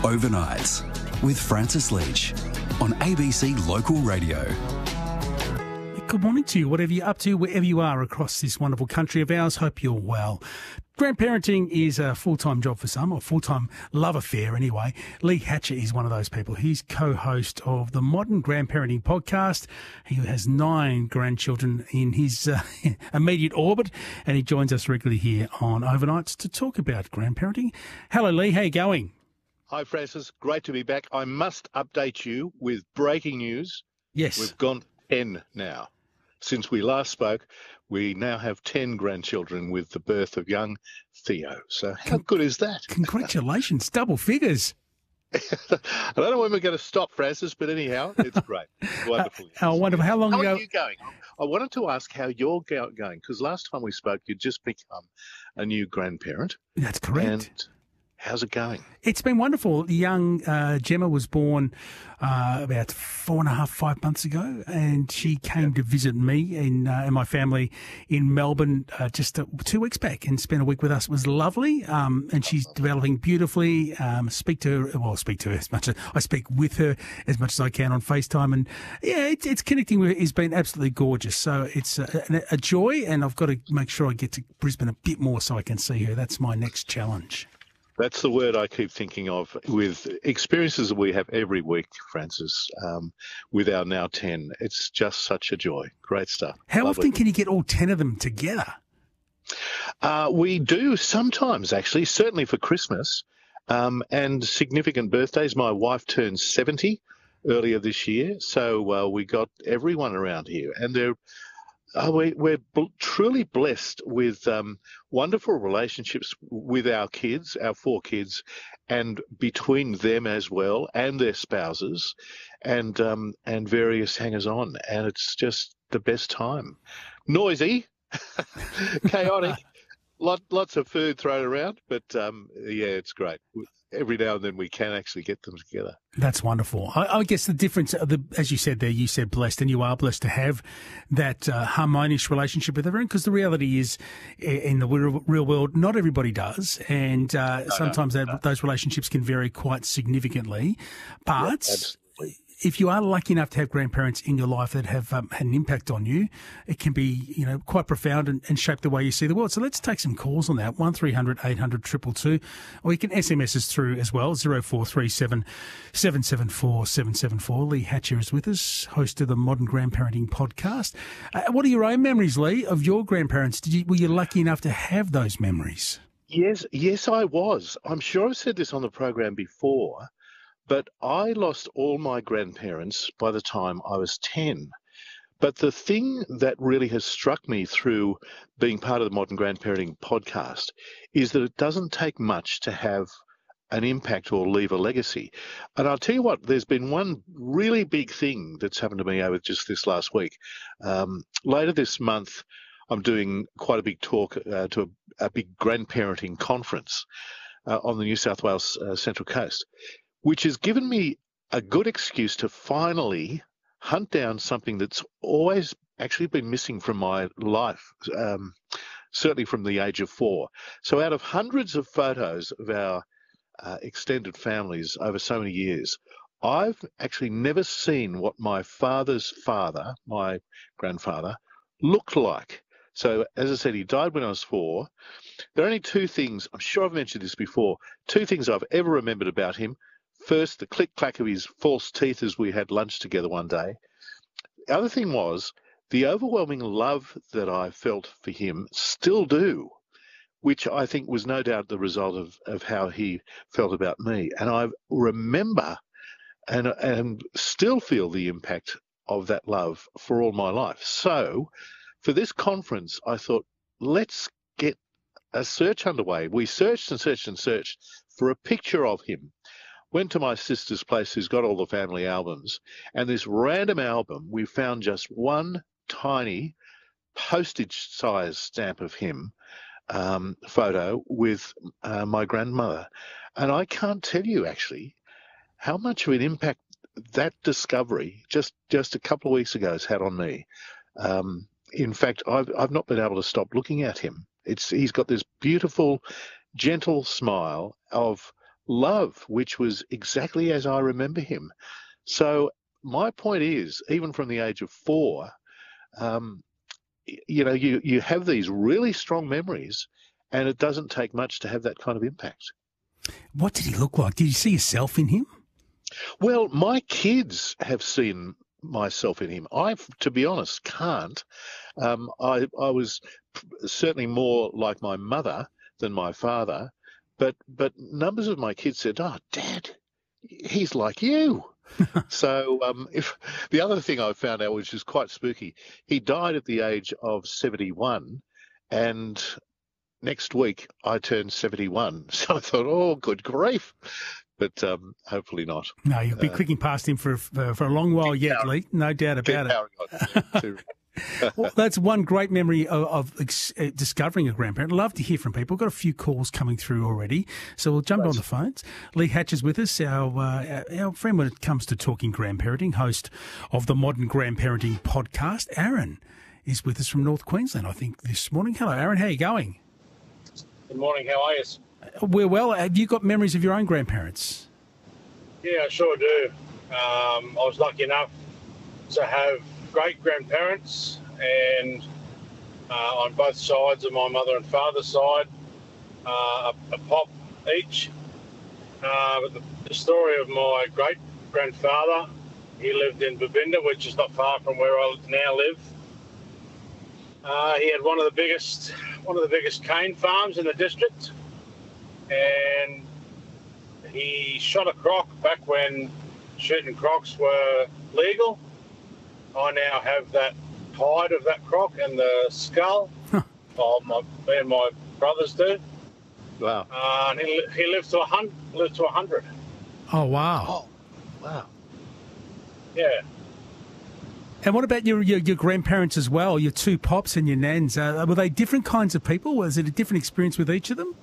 Overnights with Francis Leach on ABC Local Radio. Good morning to you, whatever you're up to, wherever you are across this wonderful country of ours. Hope you're well. Grandparenting is a full-time job for some, or full-time love affair anyway. Lee Hatcher is one of those people. He's co-host of the Modern Grandparenting Podcast. He has 9 grandchildren in his immediate orbit, and he joins us regularly here on Overnights to talk about grandparenting. Hello, Lee. How are you going? Hi, Francis. Great to be back. I must update you with breaking news. Yes. We've gone 10 now. Since we last spoke, we now have 10 grandchildren with the birth of young Theo. So how good is that? Congratulations. Double figures. I don't know when we're going to stop, Francis, but anyhow, it's great. Wonderful. Wonderful. How long ago? How are you going? I wanted to ask how you're going, because last time we spoke, you'd just become a new grandparent. That's correct. And how's it going? It's been wonderful. The young Gemma was born about 4.5, 5 months ago, and she came to visit me and my family in Melbourne just 2 weeks back and spent a week with us. It was lovely, and she's developing beautifully. Speak to her as much as I speak with her as much as I can on FaceTime, and yeah, it's connecting with her. It's been absolutely gorgeous. So it's a joy, and I've got to make sure I get to Brisbane a bit more so I can see her. That's my next challenge. That's the word I keep thinking of with experiences that we have every week, Francis, with our now 10. It's just such a joy. Great stuff. How often can you get all 10 of them together? We do sometimes, actually, certainly for Christmas and significant birthdays. My wife turned 70 earlier this year, so we got everyone around here. And we're truly blessed with wonderful relationships with our kids, our 4 kids, and between them as well, and their spouses, and various hangers-on. And it's just the best time. Noisy, chaotic, lots of food thrown around, but yeah, it's great. Every now and then we can actually get them together. That's wonderful. I guess the difference, as you said there, you said blessed, and you are blessed to have that harmonious relationship with everyone, because the reality is in the real world, not everybody does, and sometimes those relationships can vary quite significantly. But if you are lucky enough to have grandparents in your life that have had an impact on you, it can be, quite profound and shape the way you see the world. So let's take some calls on that. 1300 800 222, or you can SMS us through as well. 0437 774 774. Lee Hatcher is with us, host of the Modern Grandparenting Podcast. What are your own memories, Lee, of your grandparents? Were you lucky enough to have those memories? Yes, I was. I'm sure I've said this on the program before, but I lost all my grandparents by the time I was 10. But the thing that really has struck me through being part of the Modern Grandparenting Podcast is that it doesn't take much to have an impact or leave a legacy. And I'll tell you what, there's been one really big thing that's happened to me over just this last week. Later this month, I'm doing quite a big talk to a big grandparenting conference on the New South Wales Central Coast, which has given me a good excuse to finally hunt down something that's always actually been missing from my life, certainly from the age of 4. So out of hundreds of photos of our extended families over so many years, I've actually never seen what my father's father, my grandfather, looked like. So, as I said, he died when I was 4. There are only 2 things, I'm sure I've mentioned this before, 2 things I've ever remembered about him. First, the click-clack of his false teeth as we had lunch together one day. The other thing was the overwhelming love that I felt for him, still do, which I think was no doubt the result of how he felt about me. And I remember and still feel the impact of that love for all my life. So for this conference, I thought, let's get a search underway. We searched and searched and searched for a picture of him. Went to my sister's place, who's got all the family albums, and this random album, we found just one tiny postage-size stamp of him, photo with my grandmother. And I can't tell you, actually, how much of an impact that discovery just a couple of weeks ago has had on me. In fact, I've not been able to stop looking at him. He's got this beautiful, gentle smile of love, which was exactly as I remember him. So my point is, even from the age of 4, you have these really strong memories, and it doesn't take much to have that kind of impact. What did he look like? Did you see yourself in him? Well, my kids have seen myself in him. I, to be honest, can't. I was certainly more like my mother than my father, but numbers of my kids said, "Oh, Dad, he's like you." So if the other thing I found out, which is quite spooky, he died at the age of 71, and next week I turned 71. So I thought, oh, good grief. But hopefully not. No, you'll be clicking past him for a long while yet, Lee. No doubt about it. Well, that's one great memory of discovering a grandparent. Love to hear from people. We've got a few calls coming through already, so we'll jump on the phones. Lee Hatch is with us, our friend when it comes to talking grandparenting, host of the Modern Grandparenting podcast. Aaron is with us from North Queensland, I think, this morning. Hello, Aaron. How are you going? Good morning. How are you? We're well. Have you got memories of your own grandparents? Yeah, I sure do. I was lucky enough to have great-grandparents, and on both sides of my mother and father's side, a pop each. But the story of my great-grandfather, he lived in Babinda, which is not far from where I now live. He had one of the biggest cane farms in the district, and he shot a croc back when shooting crocs were legal. I now have that hide of that croc and the skull. Me and my brothers do. Wow. And he lived to 100. Oh, wow. Oh, wow. Yeah. And what about your grandparents as well, your two pops and your nans? Were they different kinds of people? Was it a different experience with each of them?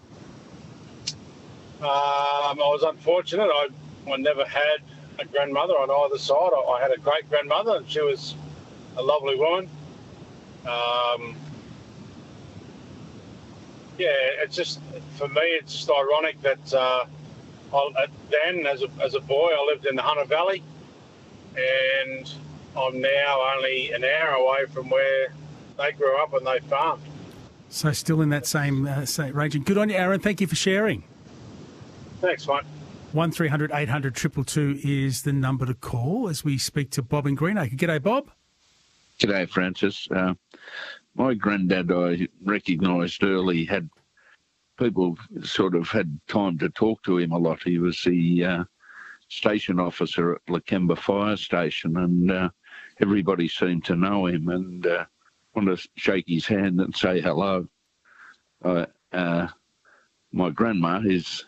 I was unfortunate. I never had a grandmother on either side. I had a great-grandmother, and she was a lovely woman. It's just, for me, it's just ironic that then, as a boy, I lived in the Hunter Valley, and I'm now only an hour away from where they grew up and they farmed. So still in that same region. Good on you, Aaron. Thank you for sharing. Thanks, mate. 1300 800 222 is the number to call as we speak to Bob in Greenacre. G'day, Bob. G'day, Francis. My granddad, I recognised early, had people sort of had time to talk to him a lot. He was the station officer at Lakemba Fire Station, and everybody seemed to know him and want to shake his hand and say hello. My grandma, his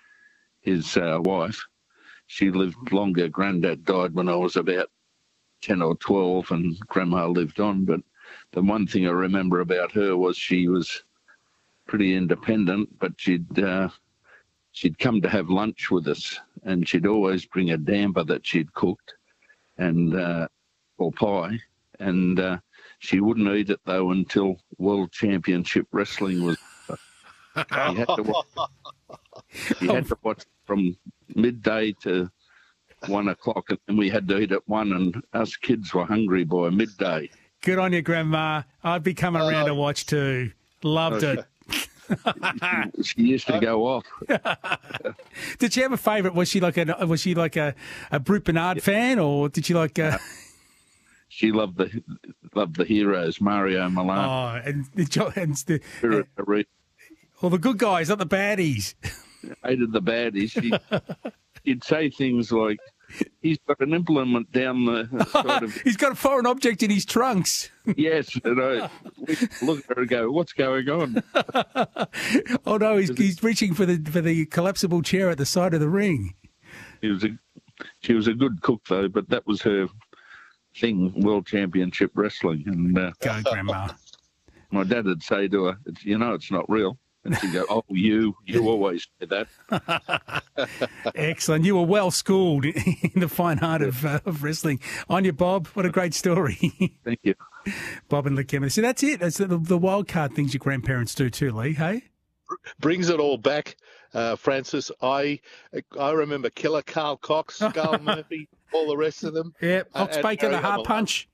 wife, she lived longer. Granddad died when I was about 10 or 12 and Grandma lived on. But the one thing I remember about her was she was pretty independent, but she'd come to have lunch with us, and she'd always bring a damper that she'd cooked and or pie, and she wouldn't eat it, though, until World Championship Wrestling was You had to watch from midday to 1 o'clock, and then we had to eat at 1, and us kids were hungry by midday. Good on you, Grandma. I'd be coming around to watch too. Loved it. She used to go off. Did she have a favourite? Was she like a Brute Bernard fan, or did she like? She loved the heroes, Mario Milano. Oh, well, the good guys, not the baddies. Hated the baddies. She'd say things like, "He's got an implement down the sort of." He's got a foreign object in his trunks. Yes, and I look at her and go, "What's going on?" Oh no, he's reaching for the collapsible chair at the side of the ring. She was a good cook though, but that was her thing, World Championship Wrestling. And go, Grandma. My dad would say to her, "It's not real." And she'd go, "Oh, you always say that." Excellent. You were well schooled in the fine art of wrestling. On you, Bob. What a great story. Thank you. Bob and Lakemba. See, that's it. It's the wild card things your grandparents do too, Lee, hey? Brings it all back. Francis. I remember Killer Carl Cox, Skull Murphy, all the rest of them. Yeah, Cox Baker, the Heart Punch.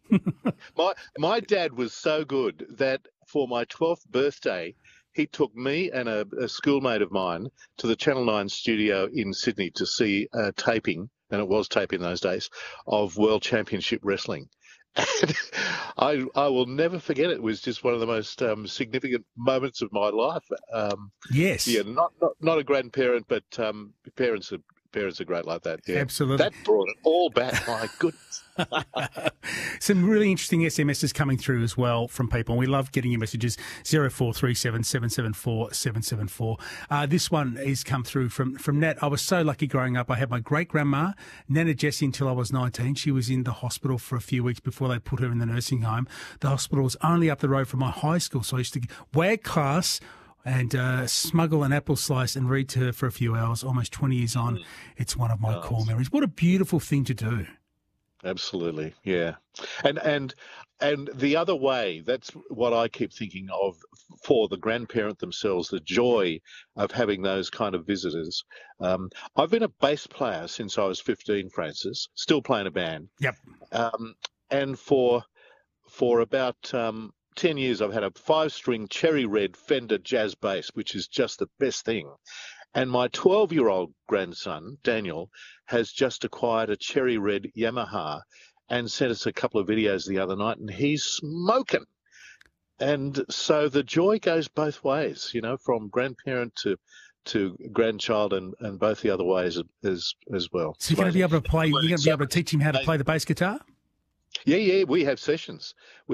My dad was so good that for my 12th birthday, he took me and a schoolmate of mine to the Channel 9 studio in Sydney to see a taping, and it was taping those days, of World Championship Wrestling. And I will never forget it. It was just one of the most significant moments of my life. Yes. Yeah, not a grandparent, but parents are great like that. Yeah. Absolutely. That brought it all back. My goodness. Some really interesting SMSs coming through as well from people. We love getting your messages, 0437 774 774. This one has come through from Nat. I was so lucky growing up. I had my great-grandma, Nana Jessie, until I was 19. She was in the hospital for a few weeks before they put her in the nursing home. The hospital was only up the road from my high school, so I used to wag class and smuggle an apple slice and read to her for a few hours. Almost 20 years on, it's one of my core memories. What a beautiful thing to do. Absolutely, yeah. And the other way, that's what I keep thinking of for the grandparent themselves, the joy of having those kind of visitors. I've been a bass player since I was 15, Francis, still playing a band. Yep. And for about 10 years, I've had a 5-string cherry red Fender jazz bass, which is just the best thing. And my 12-year-old grandson, Daniel, has just acquired a cherry red Yamaha and sent us a couple of videos the other night, and he's smoking. And so the joy goes both ways, you know, from grandparent to grandchild and both the other ways as well. So you're going to be able to play, you're going to be able to teach him how to play the bass guitar? Yeah, we have sessions.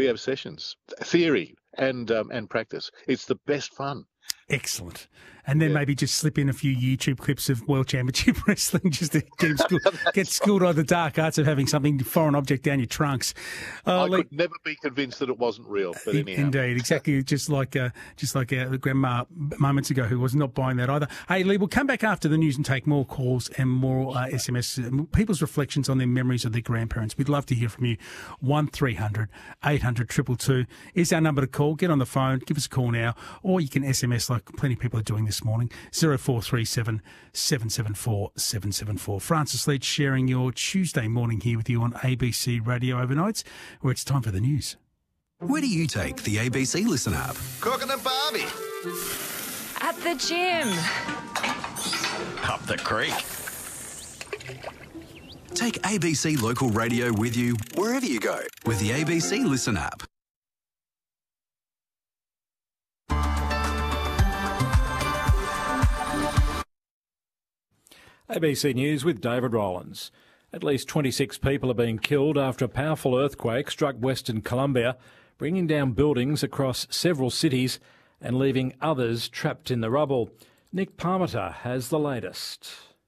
Theory and practice. It's the best fun. Excellent. And then maybe just slip in a few YouTube clips of World Championship Wrestling just to get schooled on the dark arts of having something foreign object down your trunks. I could never be convinced that it wasn't real. But anyhow. Indeed, exactly. just like our grandma moments ago, who was not buying that either. Hey, Lee, we'll come back after the news and take more calls and more SMS, people's reflections on their memories of their grandparents. We'd love to hear from you. 1300 800 222 is our number to call. Get on the phone, give us a call now, or you can SMS like plenty of people are doing this morning, 0437 774 774. Francis Leach sharing your Tuesday morning here with you on ABC Radio Overnights, where it's time for the news. Where do you take the ABC Listen app? Cooking at Barbie. At the gym. Up the creek. Take ABC Local Radio with you wherever you go with the ABC Listen app. ABC News with David Rollins. At least 26 people are being killed after a powerful earthquake struck Western Colombia, bringing down buildings across several cities and leaving others trapped in the rubble. Nick Parmiter has the latest.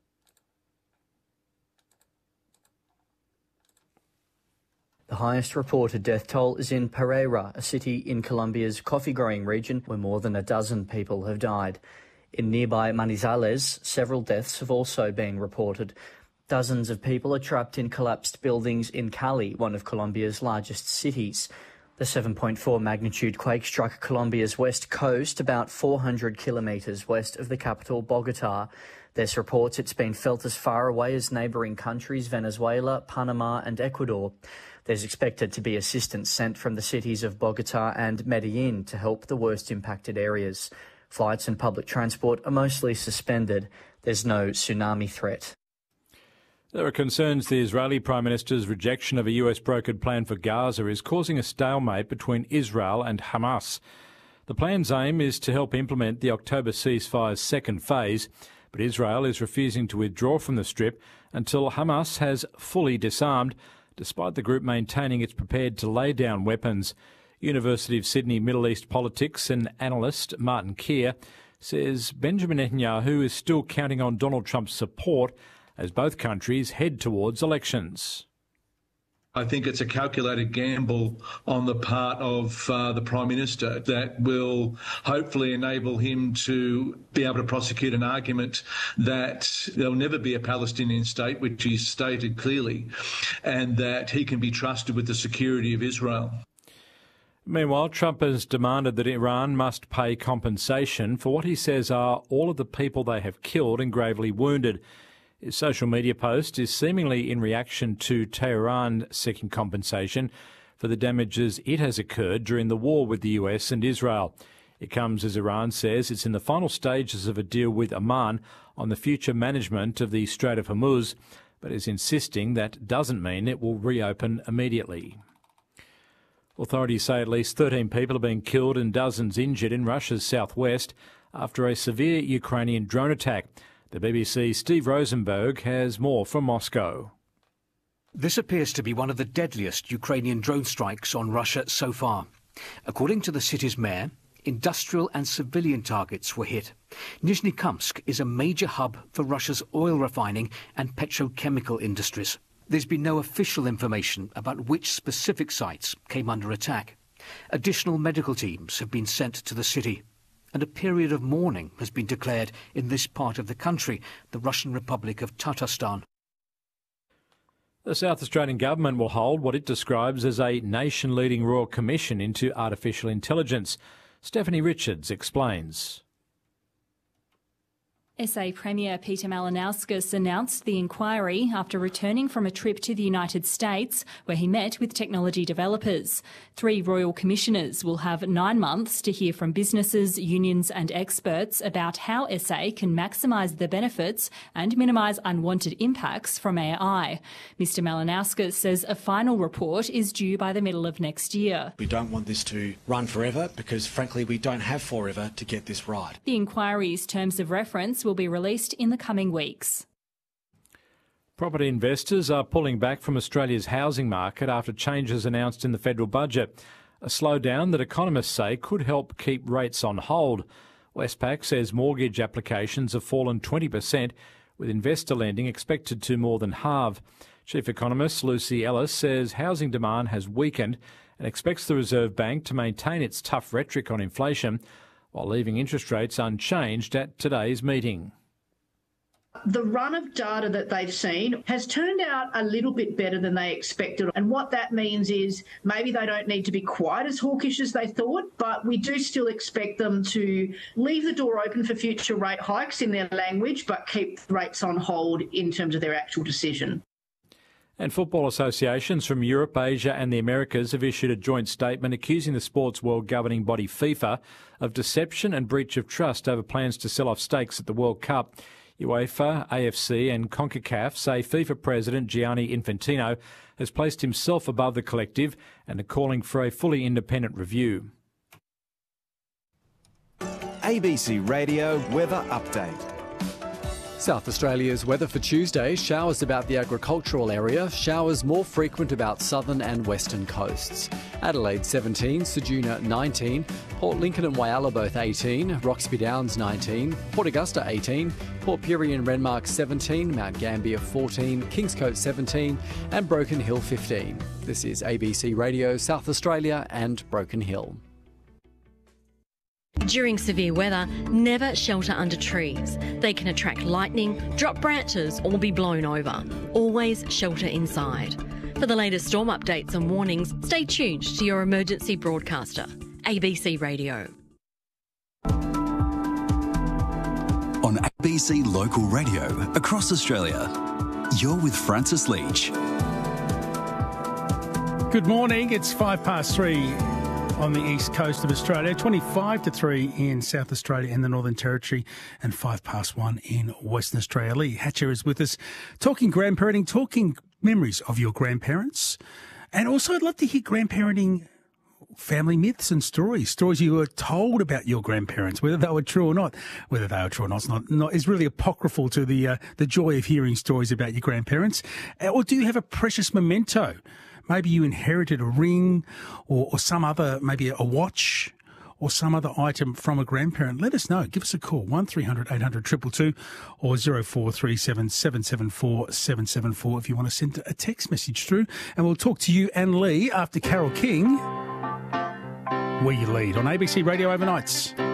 The highest reported death toll is in Pereira, a city in Colombia's coffee-growing region where more than a dozen people have died. In nearby Manizales, several deaths have also been reported. Dozens of people are trapped in collapsed buildings in Cali, one of Colombia's largest cities. The 7.4 magnitude quake struck Colombia's west coast, about 400 kilometres west of the capital, Bogotá. There's reports it's been felt as far away as neighbouring countries Venezuela, Panama and Ecuador. There's expected to be assistance sent from the cities of Bogotá and Medellín to help the worst impacted areas. Flights and public transport are mostly suspended. There's no tsunami threat. There are concerns the Israeli Prime Minister's rejection of a US brokered plan for Gaza is causing a stalemate between Israel and Hamas. The plan's aim is to help implement the October ceasefire's second phase, but Israel is refusing to withdraw from the Strip until Hamas has fully disarmed, despite the group maintaining it's prepared to lay down weapons. University of Sydney Middle East politics and analyst Martin Keir says Benjamin Netanyahu is still counting on Donald Trump's support as both countries head towards elections. I think it's a calculated gamble on the part of the Prime Minister that will hopefully enable him to be able to prosecute an argument that there'll never be a Palestinian state, which he's stated clearly, and that he can be trusted with the security of Israel. Meanwhile, Trump has demanded that Iran must pay compensation for what he says are all of the people they have killed and gravely wounded. His social media post is seemingly in reaction to Tehran seeking compensation for the damages it has occurred during the war with the US and Israel. It comes as Iran says it's in the final stages of a deal with Oman on the future management of the Strait of Hormuz, but is insisting that doesn't mean it will reopen immediately. Authorities say at least 13 people have been killed and dozens injured in Russia's southwest after a severe Ukrainian drone attack. The BBC's Steve Rosenberg has more from Moscow. This appears to be one of the deadliest Ukrainian drone strikes on Russia so far. According to the city's mayor, industrial and civilian targets were hit. Nizhny-Kamsk is a major hub for Russia's oil refining and petrochemical industries. There's been no official information about which specific sites came under attack. Additional medical teams have been sent to the city, and a period of mourning has been declared in this part of the country, the Russian Republic of Tatarstan. The South Australian government will hold what it describes as a nation-leading Royal Commission into Artificial Intelligence. Stephanie Richards explains. SA Premier Peter Malinauskas announced the inquiry after returning from a trip to the United States where he met with technology developers. 3 royal commissioners will have 9 months to hear from businesses, unions and experts about how SA can maximise the benefits and minimise unwanted impacts from AI. Mr Malinauskas says a final report is due by the middle of next year. We don't want this to run forever because, frankly, we don't have forever to get this right. The inquiry's terms of reference will be released in the coming weeks. Property investors are pulling back from Australia's housing market after changes announced in the federal budget, a slowdown that economists say could help keep rates on hold. Westpac says mortgage applications have fallen 20%, with investor lending expected to more than halve. Chief economist Lucy Ellis says housing demand has weakened and expects the Reserve Bank to maintain its tough rhetoric on inflation while leaving interest rates unchanged at today's meeting. The run of data that they've seen has turned out a little bit better than they expected. And what that means is maybe they don't need to be quite as hawkish as they thought, but we do still expect them to leave the door open for future rate hikes in their language, but keep rates on hold in terms of their actual decision. And football associations from Europe, Asia and the Americas have issued a joint statement accusing the sports world governing body FIFA of deception and breach of trust over plans to sell off stakes at the World Cup. UEFA, AFC and CONCACAF say FIFA President Gianni Infantino has placed himself above the collective and are calling for a fully independent review. ABC Radio Weather Update. South Australia's weather for Tuesday, showers about the agricultural area, showers more frequent about southern and western coasts. Adelaide 17, Ceduna 19, Port Lincoln and Whyalla both 18, Roxby Downs 19, Port Augusta 18, Port Pirie and Renmark 17, Mount Gambier 14, Kingscote 17 and Broken Hill 15. This is ABC Radio South Australia and Broken Hill. During severe weather, never shelter under trees. They can attract lightning, drop branches or be blown over. Always shelter inside. For the latest storm updates and warnings, stay tuned to your emergency broadcaster, ABC Radio. On ABC Local Radio across Australia, you're with Francis Leach. Good morning, it's 3:05 on the east coast of Australia, 3 in South Australia and the Northern Territory, and 1 in Western Australia. Lee Hatcher is with us, talking grandparenting, talking memories of your grandparents. And also I'd love to hear grandparenting family myths and stories you were told about your grandparents, whether they were true or not. Whether they are true or not is really apocryphal to the joy of hearing stories about your grandparents. Or do you have a precious memento? Maybe you inherited a ring or some other, maybe a watch or some other item from a grandparent. Let us know. Give us a call, 1300 800 222 or 0437 774 774 if you want to send a text message through. And we'll talk to you and Lee after Carole King, Where You Lead, on ABC Radio Overnights.